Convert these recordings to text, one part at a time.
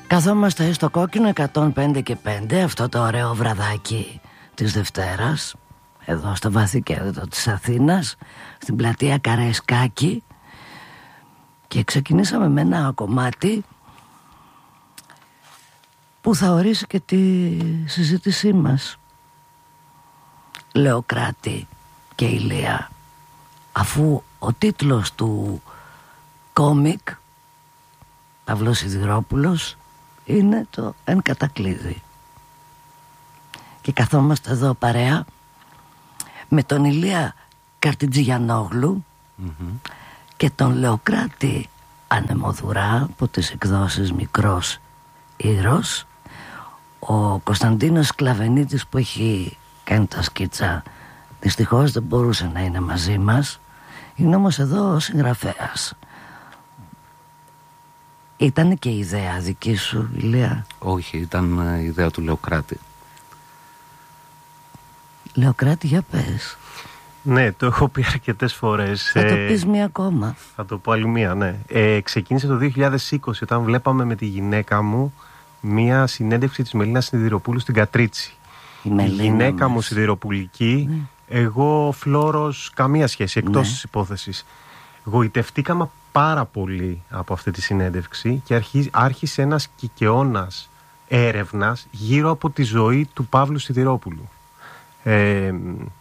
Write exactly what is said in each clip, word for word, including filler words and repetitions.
Καθόμαστε στο Κόκκινο εκατόν πέντε και πέντε, αυτό το ωραίο βραδάκι της Δευτέρας, εδώ στο βαθύ κέντρο της Αθήνας, στην πλατεία Καραϊσκάκη, και ξεκινήσαμε με ένα κομμάτι που θα ορίσει και τη συζήτησή μας. Λεοκράτη και Ηλία, αφού ο τίτλος του κόμικ Παύλος Σιδηρόπουλος είναι το «Εν κατακλείδη». Και καθόμαστε εδώ παρέα με τον Ηλία Καρτιτζιανόγλου mm-hmm. και τον Λεοκράτη Ανεμοδουρά από τις εκδόσεις Μικρός Ήρος. Ο Κωνσταντίνος Κλαβενίτης που έχει κάνει τα σκίτσα δυστυχώς δεν μπορούσε να είναι μαζί μας, είναι όμως εδώ ο συγγραφέας. Ήταν και η ιδέα δική σου, Ηλία? Όχι, ήταν η ιδέα του Λεοκράτη. Λεοκράτη, για πες. Ναι, το έχω πει αρκετές φορές. Θα το πεις μία ακόμα. Θα το πω άλλη μία, ναι. Ε, ξεκίνησε το δύο χιλιάδες είκοσι όταν βλέπαμε με τη γυναίκα μου μία συνέντευξη της Μελίνας Σιδηροπούλου στην Κατρίτσι. Η, η γυναίκα μας. μου σιδηροπουλική, ναι. Εγώ φλόρος καμία σχέση, εκτός ναι. της υπόθεσης. Γοητευτήκαμε πάρα πολύ από αυτή τη συνέντευξη και άρχισε ένας κικαιώνας έρευνας γύρω από τη ζωή του Παύλου Σιδηρόπουλου. Ε,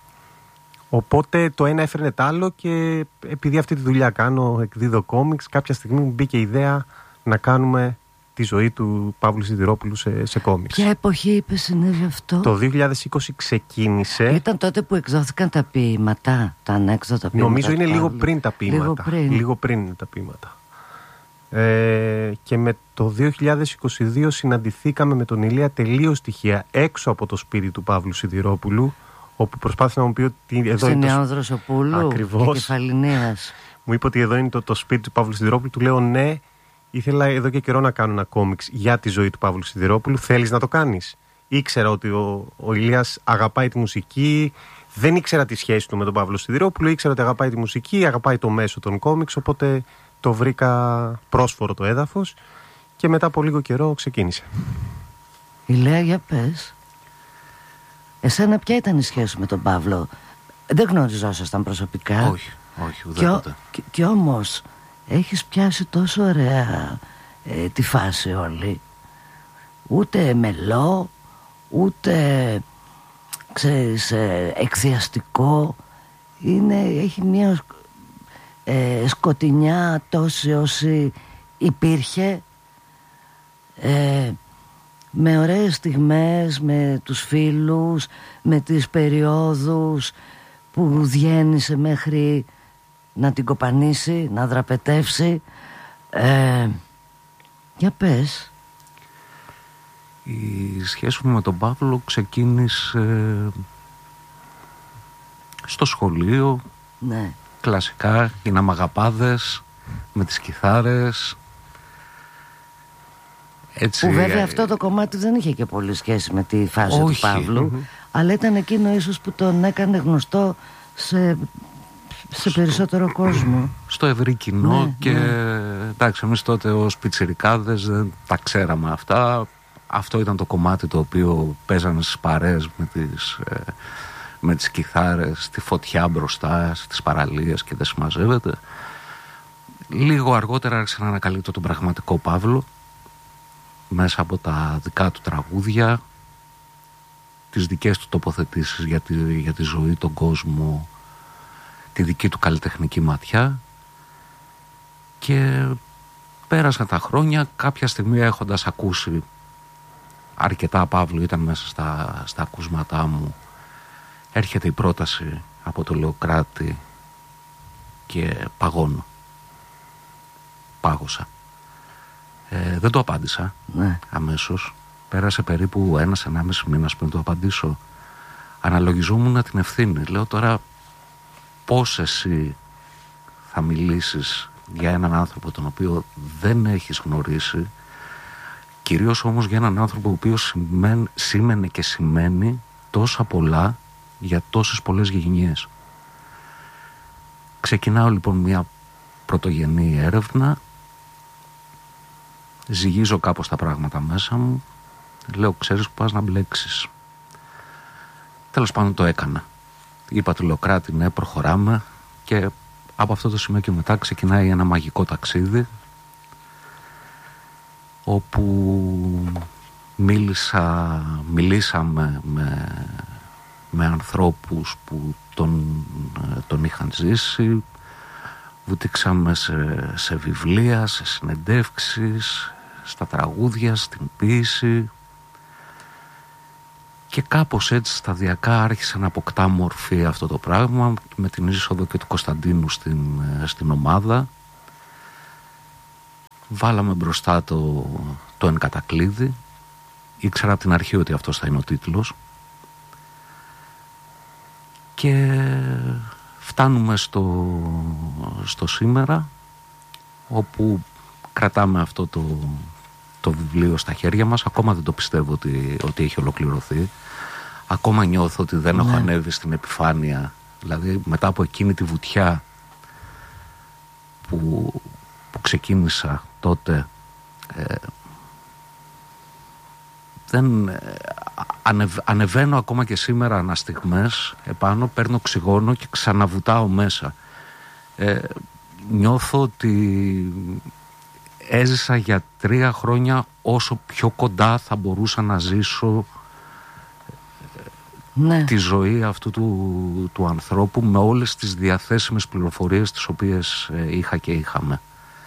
οπότε το ένα έφερνε το άλλο και επειδή αυτή τη δουλειά κάνω, εκδίδω κόμιξ, κάποια στιγμή μου μπήκε η ιδέα να κάνουμε τη ζωή του Παύλου Σιδηρόπουλου σε, σε κόμιξ. Ποια εποχή είπε συνέβη αυτό? Το δύο χιλιάδες είκοσι ξεκίνησε. Ήταν τότε που εκδόθηκαν τα ποίηματα, τα ανέκδοτα ποίηματα. Νομίζω είναι λίγο πριν τα ποίηματα. Λίγο πριν, λίγο πριν τα ποίηματα. Ε, και με το δύο χιλιάδες είκοσι δύο συναντηθήκαμε με τον Ηλία τελείως τυχαία έξω από το σπίτι του Παύλου Σιδηρόπουλου, όπου προσπάθησε να μου πει ότι εδώ είναι το Δροσοπούλου ακριβώς και Κεφαλινέας. Μου είπε ότι εδώ είναι το, το σπίτι του Παύλου Σιδηρόπουλου. Του λέω ναι, ήθελα εδώ και καιρό να κάνω ένα κόμιξ για τη ζωή του Παύλου Σιδηρόπουλου. Θέλεις να το κάνεις? Ήξερα ότι ο, ο Ηλίας αγαπάει τη μουσική. Δεν ήξερα τη σχέση του με τον Παύλο Σιδηρόπουλο. Ήξερα ότι αγαπάει τη μουσική, αγαπάει το μέσο των κόμιξ. Οπότε το βρήκα πρόσφορο το έδαφος και μετά από λίγο καιρό ξεκίνησε. Ηλία, για πες. Εσένα ποια ήταν η σχέση με τον Παύλο? Δεν γνωριζόσασταν προσωπικά? Όχι, όχι, ουδέποτε. Και, και όμως έχεις πιάσει τόσο ωραία ε, τη φάση όλη. Ούτε μελό, ούτε ξέρεις, ε, εκθιαστικό. Είναι, έχει μια ε, σκοτεινιά τόση όση υπήρχε, ε, με ωραίες στιγμές, με τους φίλους, με τις περιόδους που διένυσε μέχρι να την κοπανίσει, να δραπετεύσει. ε, Για πες. Η σχέση μου με τον Παύλο ξεκίνησε στο σχολείο. Ναι. Κλασικά, γίναμε αγαπάδες με τις κιθάρες. Έτσι, που βέβαια αυτό το κομμάτι δεν είχε και πολύ σχέση με τη φάση όχι. του Παύλου, mm-hmm. αλλά ήταν εκείνο ίσως που τον έκανε γνωστό σε, σε στο, περισσότερο κόσμο, στο ευρύ κοινό. Ναι, και ναι. εντάξει, εμείς τότε ως πιτσιρικάδες δεν τα ξέραμε αυτά. Αυτό ήταν το κομμάτι το οποίο παίζανε στις παρέες με τις, ε, με τις κιθάρες, τη φωτιά μπροστά στις παραλίες και δεν συμμαζεύεται. Λίγο αργότερα άρχισα να ανακαλύπτω τον πραγματικό Παύλο μέσα από τα δικά του τραγούδια, τις δικές του τοποθετήσεις για τη, για τη ζωή, τον κόσμο, τη δική του καλλιτεχνική ματιά. Και πέρασαν τα χρόνια, κάποια στιγμή έχοντας ακούσει αρκετά Παύλο, ήταν μέσα στα, στα ακούσματά μου, έρχεται η πρόταση από το Λεοκράτη και παγώνω. Πάγωσα. Ε, δεν το απάντησα ναι. αμέσως. Πέρασε περίπου ένας ενάμιση μήνας πριν το απαντήσω. Αναλογιζόμουν την ευθύνη. Λέω τώρα πώς εσύ θα μιλήσεις για έναν άνθρωπο τον οποίο δεν έχεις γνωρίσει, κυρίως όμως για έναν άνθρωπο ο οποίος σήμαινε και σημαίνει τόσα πολλά για τόσες πολλές γενιές. Ξεκινάω λοιπόν μια πρωτογενή έρευνα. ζυγίζω κάπως τα πράγματα μέσα μου. Λέω, ξέρεις που πας να μπλέξεις. Τέλος πάντων το έκανα. Είπα του Λεοκράτη, ναι, προχωράμε. Και από αυτό το σημείο και μετά ξεκινάει ένα μαγικό ταξίδι, όπου μίλησα, μιλήσαμε με, με ανθρώπους που τον, τον είχαν ζήσει, βουτήξαμε σε, σε βιβλία, σε συνεντεύξεις, στα τραγούδια, στην ποίηση, και κάπως έτσι σταδιακά άρχισε να αποκτά μορφή αυτό το πράγμα, με την είσοδο και του Κωνσταντίνου στην, στην ομάδα. Βάλαμε μπροστά το, το εν κατακλείδη. Ήξερα από την αρχή ότι αυτός θα είναι ο τίτλος. Και φτάνουμε στο, στο σήμερα, όπου κρατάμε αυτό το, το βιβλίο στα χέρια μας. Ακόμα δεν το πιστεύω ότι, ότι έχει ολοκληρωθεί. Ακόμα νιώθω ότι δεν ναι. έχω ανέβει στην επιφάνεια. Δηλαδή μετά από εκείνη τη βουτιά που, που ξεκίνησα τότε, ε, δεν, ε, ανεβ, ανεβαίνω ακόμα και σήμερα αναστιγμές επάνω, παίρνω οξυγόνο και ξαναβουτάω μέσα. Ε, νιώθω ότι έζησα για τρία χρόνια όσο πιο κοντά θα μπορούσα να ζήσω ναι. τη ζωή αυτού του, του ανθρώπου, με όλες τις διαθέσιμες πληροφορίες τις οποίες ε, είχα και είχαμε.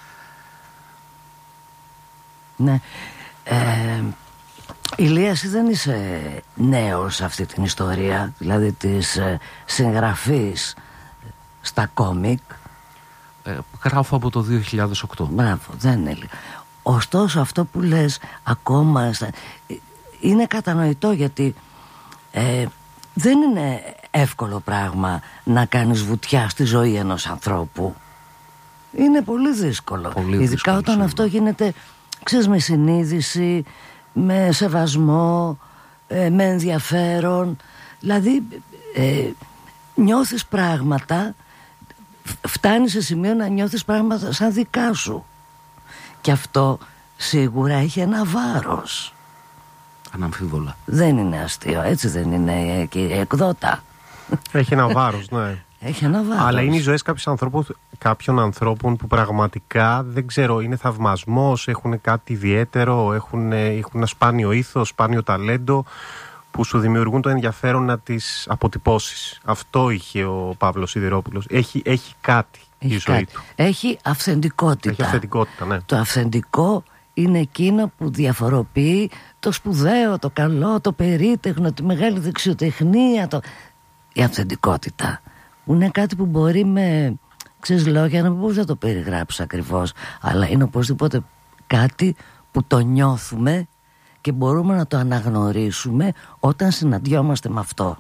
Ναι. Ε, Ηλία, εσύ δεν είσαι νέος σε αυτή την ιστορία, δηλαδή της ε, συγγραφής στα κόμικ. Ε, γράφω από το δύο χιλιάδες οκτώ. Μπράβο, δεν είναι λίγο. Ωστόσο αυτό που λες ακόμα είναι κατανοητό, γιατί ε, δεν είναι εύκολο πράγμα να κάνεις βουτιά στη ζωή ενός ανθρώπου. Είναι πολύ δύσκολο, πολύ ειδικά δύσκολο, όταν σίγουρα. Αυτό γίνεται, ξέρεις, με συνείδηση, με σεβασμό, ε, με ενδιαφέρον. Δηλαδή ε, νιώθεις πράγματα, φτάνεις σε σημείο να νιώθεις πράγματα σαν δικά σου. Και αυτό σίγουρα έχει ένα βάρος. Αναμφίβολα. Δεν είναι αστείο, έτσι δεν είναι, και εκδότα. Έχει ένα βάρος, ναι. Έχει ένα βάρος. Αλλά είναι οι ζωές κάποιων ανθρώπων που πραγματικά, δεν ξέρω, είναι θαυμασμός, έχουν κάτι ιδιαίτερο, έχουν, έχουν ένα σπάνιο ήθος, σπάνιο ταλέντο, που σου δημιουργούν το ενδιαφέρον να τις αποτυπώσεις. Αυτό είχε ο Παύλος Σιδηρόπουλος. Έχει, έχει κάτι έχει η ζωή κάτι. του. Έχει αυθεντικότητα. Έχει αυθεντικότητα, ναι. Το αυθεντικό είναι εκείνο που διαφοροποιεί το σπουδαίο, το καλό, το περίτεχνο, τη μεγάλη δεξιοτεχνία. Το... Η αυθεντικότητα, που είναι κάτι που μπορεί με, ξέρεις, λόγια να μην μπορείς να το περιγράψεις ακριβώς, αλλά είναι οπωσδήποτε κάτι που το νιώθουμε και μπορούμε να το αναγνωρίσουμε όταν συναντιόμαστε με αυτό.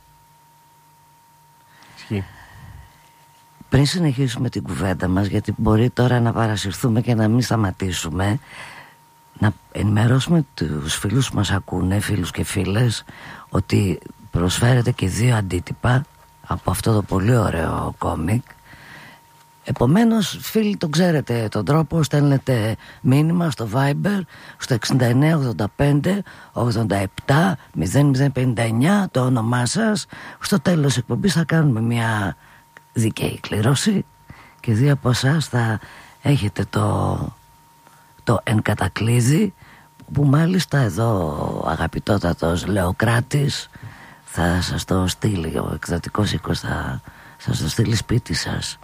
Ισχύει. Πριν συνεχίσουμε την κουβέντα μας, γιατί μπορεί τώρα να παρασυρθούμε και να μην σταματήσουμε, να ενημερώσουμε τους φίλους που μας ακούνε, φίλους και φίλες, ότι προσφέρετε και δύο αντίτυπα από αυτό το πολύ ωραίο κόμικ. Επομένως, φίλοι, το ξέρετε τον τρόπο, στέλνετε μήνυμα στο Viber στο εξήντα εννέα ογδόντα πέντε ογδόντα επτά μηδέν μηδέν πενήντα εννέα, το όνομά σας. Στο τέλος της εκπομπής θα κάνουμε μια δίκαιη κλήρωση και δύο από εσάς θα έχετε το, το εν κατακλείδη, που μάλιστα εδώ αγαπητότατος Λεοκράτης θα σας το στείλει, ο εκδοτικός οίκος θα σας το στείλει σπίτι σας.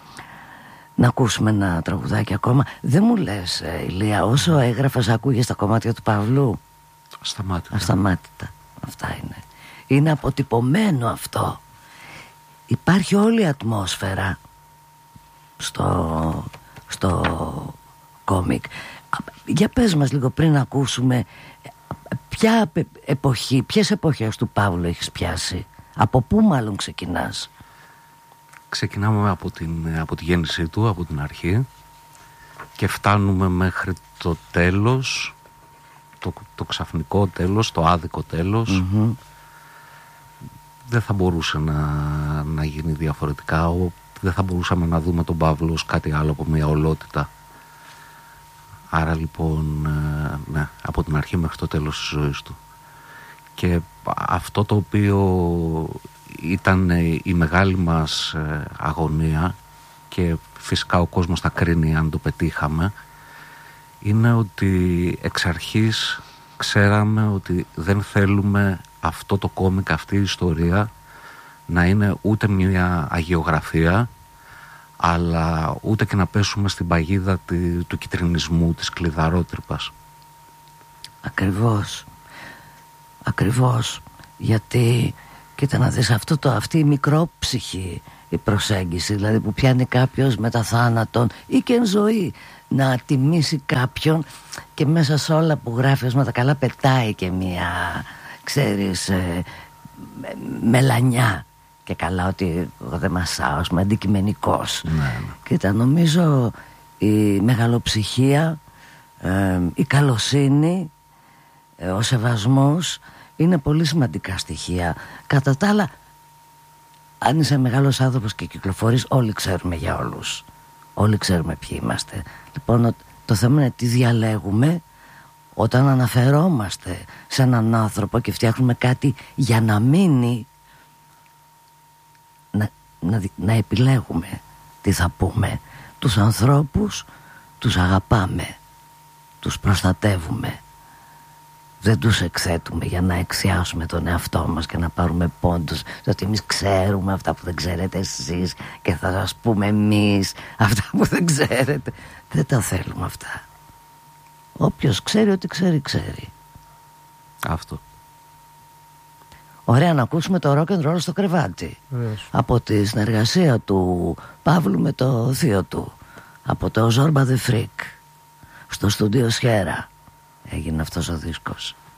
Να ακούσουμε ένα τραγουδάκι ακόμα. Δεν μου λες, ε, Ηλία, όσο έγραφες ακούγες τα κομμάτια του Παυλού? Ασταμάτητα. Ασταμάτητα. Αυτά είναι. Είναι αποτυπωμένο αυτό. Υπάρχει όλη η ατμόσφαιρα στο, στο κόμικ. Για πες μας λίγο, πριν ακούσουμε, ποια εποχή, ποιες εποχές του Παύλου έχεις πιάσει? Από πού μάλλον ξεκινάς? Ξεκινάμε από, την, από τη γέννησή του, από την αρχή, και φτάνουμε μέχρι το τέλος, το, το ξαφνικό τέλος, το άδικο τέλος. Mm-hmm. Δεν θα μπορούσε να, να γίνει διαφορετικά. Δεν θα μπορούσαμε να δούμε τον Παύλο ως κάτι άλλο από μια ολότητα. Άρα λοιπόν, ναι, από την αρχή μέχρι το τέλος της ζωής του. Και αυτό το οποίο ήταν η μεγάλη μας αγωνία, και φυσικά ο κόσμος θα κρίνει αν το πετύχαμε, είναι ότι εξ αρχής ξέραμε ότι δεν θέλουμε αυτό το κόμικ, αυτή η ιστορία να είναι ούτε μια αγιογραφία, αλλά ούτε και να πέσουμε στην παγίδα του κιτρινισμού, της κλειδαρότρυπας. Ακριβώς. Ακριβώς. Γιατί, κοίτα να δεις, αυτό το, αυτή η μικρόψυχη η προσέγγιση, δηλαδή που πιάνει κάποιος μετά θάνατον ή και εν ζωή, να τιμήσει κάποιον, και μέσα σε όλα που γράφει με τα καλά πετάει και μια, ξέρεις, ε, μελανιά. Και καλά ότι εγώ δεν μασάω, είμαι αντικειμενικός. Ναι, ναι. Κοίτα, νομίζω η μεγαλοψυχία, ε, η καλοσύνη, ε, ο σεβασμός είναι πολύ σημαντικά στοιχεία. Κατά τα άλλα, αν είσαι μεγάλος άνθρωπος και κυκλοφορείς, όλοι ξέρουμε για όλους. Όλοι ξέρουμε ποιοι είμαστε. Λοιπόν, το θέμα είναι τι διαλέγουμε όταν αναφερόμαστε σε έναν άνθρωπο και φτιάχνουμε κάτι για να μείνει. Να, να, να επιλέγουμε τι θα πούμε. Τους ανθρώπους τους αγαπάμε, τους προστατεύουμε, δεν τους εκθέτουμε για να εξιάσουμε τον εαυτό μας και να πάρουμε πόντους, ότι εμείς ξέρουμε αυτά που δεν ξέρετε εσείς και θα σας πούμε εμείς αυτά που δεν ξέρετε. Δεν τα θέλουμε αυτά. Όποιος ξέρει ότι ξέρει, ξέρει. Αυτό. Ωραία, να ακούσουμε το rock and roll στο κρεβάτι. Yes. Από τη συνεργασία του Παύλου με το θείο του, από το Zorba the Freak, στο στούντιο Σιέρα έγινε αυτός ο δίσκος.